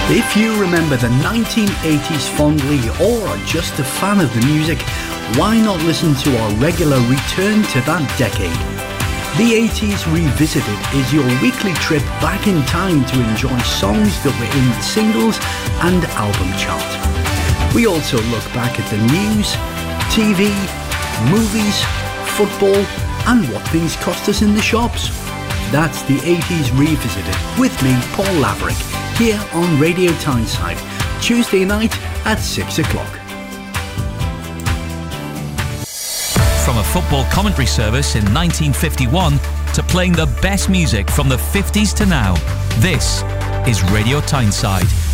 If you remember the 1980s fondly or are just a fan of the music, why not listen to our regular return to that decade? The 80s Revisited is your weekly trip back in time to enjoy songs that were in the singles and album chart. We also look back at the news, TV, movies, football and what things cost us in the shops. That's the 80s Revisited with me, Paul Laverick, here on Radio Tyneside, Tuesday night at 6 o'clock. From a football commentary service in 1951 to playing the best music from the 50s to now, this is Radio Tyneside.